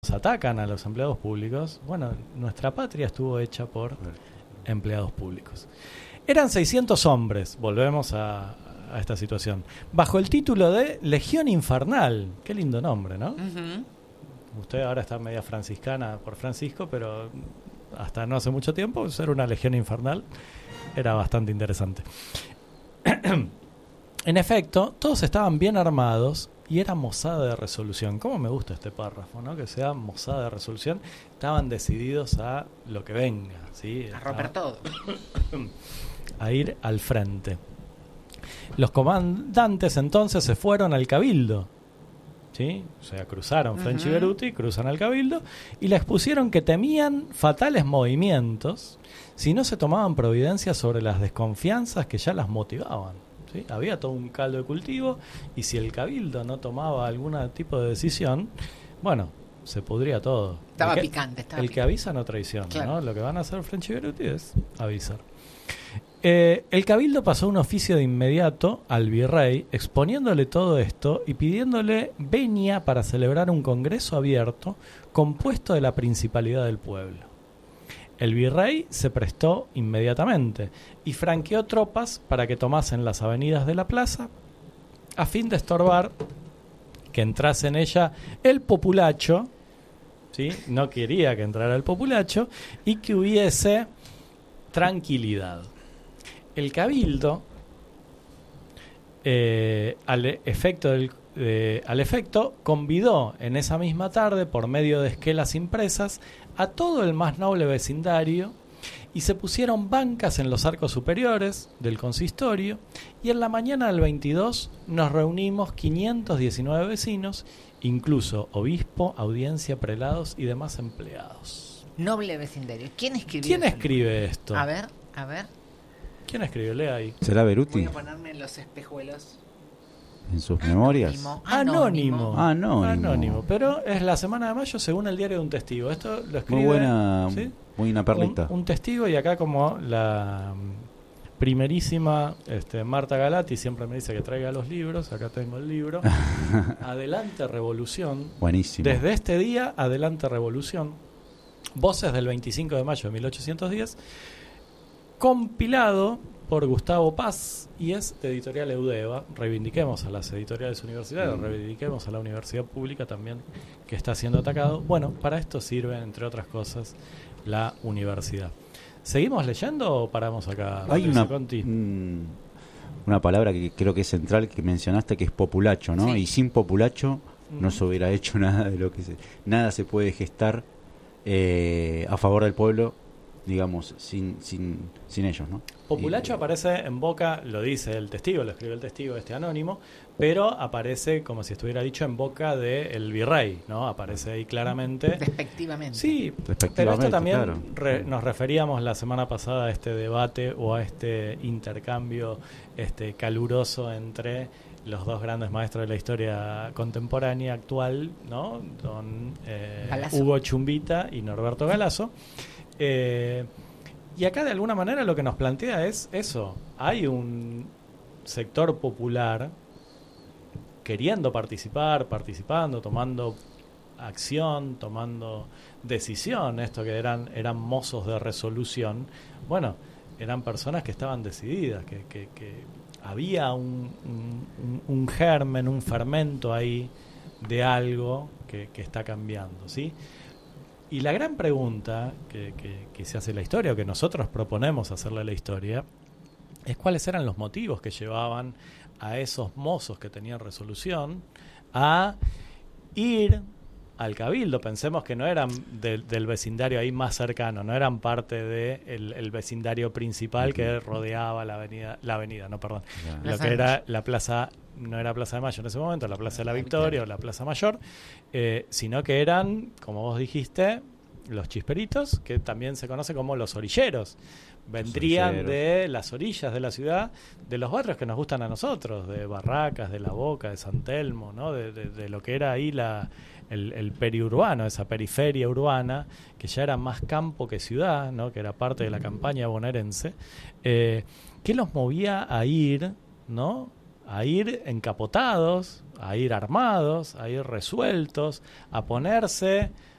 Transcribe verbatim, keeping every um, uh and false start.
atacan a los empleados públicos, bueno, nuestra patria estuvo hecha por empleados públicos. Eran seiscientos hombres, volvemos a, a esta situación, bajo el título de Legión Infernal. Qué lindo nombre, ¿no? Uh-huh. Usted ahora está media franciscana por Francisco, pero hasta no hace mucho tiempo ser una Legión Infernal era bastante interesante. En efecto, todos estaban bien armados y era Mosada de resolución. ¿Cómo me gusta este párrafo, ¿no? Que sea Mosada de resolución. Estaban decididos a lo que venga, ¿sí? A romper todo. A ir al frente. Los comandantes entonces se fueron al Cabildo, ¿sí? O sea, cruzaron uh-huh. French y Beruti, cruzan al Cabildo y le expusieron que temían fatales movimientos si no se tomaban providencias sobre las desconfianzas que ya las motivaban. ¿Sí? Había todo un caldo de cultivo y si el Cabildo no tomaba algún tipo de decisión, bueno, se pudría todo. Estaba el que, picante. Estaba el picante. que avisa no traiciona, claro. ¿no? Lo que van a hacer French y Beruti es avisar. Eh, el Cabildo pasó un oficio de inmediato al virrey exponiéndole todo esto y pidiéndole venia para celebrar un congreso abierto compuesto de la principalidad del pueblo. El virrey se prestó inmediatamente y franqueó tropas para que tomasen las avenidas de la plaza a fin de estorbar que entrase en ella el populacho, ¿sí? No quería que entrara el populacho y que hubiese tranquilidad. El Cabildo, eh, al efecto del Eh, al efecto, convidó en esa misma tarde, por medio de esquelas impresas, a todo el más noble vecindario y se pusieron bancas en los arcos superiores del consistorio y en la mañana del veintidós nos reunimos quinientos diecinueve vecinos, incluso obispo, audiencia, prelados y demás empleados. Noble vecindario. ¿Quién escribió ¿Quién eso? escribe esto? A ver, a ver. ¿Quién escribe? Lea ahí. ¿Será Beruti? Voy a ponerme en los espejuelos. En sus memorias. Anónimo. Anónimo. Anónimo. Anónimo. Pero es la semana de mayo según el diario de un testigo. Esto lo escribe. Muy buena, ¿sí? Muy una perlita. Un, un testigo y acá como la primerísima este, Marta Galati siempre me dice que traiga los libros. Acá tengo el libro. Adelante Revolución. Buenísimo. Desde este día, Adelante Revolución. Voces del veinticinco de mayo de mil ochocientos diez. Compilado por Gustavo Paz y es de Editorial Eudeva. Reivindiquemos a las editoriales universitarias, mm. reivindiquemos a la universidad pública también que está siendo atacado. Bueno, para esto sirve, entre otras cosas, la universidad. ¿Seguimos leyendo o paramos acá? Hay una, mm, una palabra que creo que es central que mencionaste, que es populacho, ¿no? Sí. Y sin populacho mm. no se hubiera hecho nada de lo que se... Nada se puede gestar eh, a favor del pueblo, digamos, sin sin sin ellos, ¿no? Populacho y, aparece en boca, lo dice el testigo, lo escribe el testigo este anónimo, pero aparece como si estuviera dicho en boca del virrey, ¿no? Aparece ahí claramente. Despectivamente. Sí, Despectivamente, pero esto también claro. re, nos referíamos la semana pasada a este debate o a este intercambio este caluroso entre los dos grandes maestros de la historia contemporánea actual, ¿no? Don eh, Hugo Chumbita y Norberto Galazo. Eh, y acá de alguna manera lo que nos plantea es eso. Hay un sector popular queriendo participar, participando, tomando acción, tomando decisión. Esto que eran, eran mozos de resolución. Bueno, eran personas que estaban decididas, que, que, que había un, un, un germen, un fermento ahí de algo que, que está cambiando, ¿sí? Y la gran pregunta que, que, que se hace la historia, o que nosotros proponemos hacerle a la historia, es cuáles eran los motivos que llevaban a esos mozos que tenían resolución a ir al Cabildo. Pensemos que no eran de, del vecindario ahí más cercano, no eran parte del de el vecindario principal que rodeaba la avenida, la avenida, no, perdón, yeah. lo que era la plaza, no era Plaza de Mayo en ese momento, la Plaza de la Victoria o la Plaza Mayor, eh, sino que eran, como vos dijiste, los chisperitos, que también se conoce como los orilleros. Vendrían los de las orillas de la ciudad, de los barrios que nos gustan a nosotros, de Barracas, de La Boca, de San Telmo, ¿no? de, de, de lo que era ahí la, el, el periurbano, esa periferia urbana, que ya era más campo que ciudad, ¿no? Que era parte de la campaña bonaerense, eh, que los movía a ir, ¿no? a ir encapotados, a ir armados, a ir resueltos, a ponerse